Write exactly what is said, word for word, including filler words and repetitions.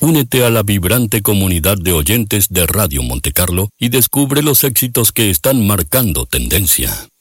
Únete a la vibrante comunidad de oyentes de Radio Monte Carlo y descubre los éxitos que están marcando tendencia.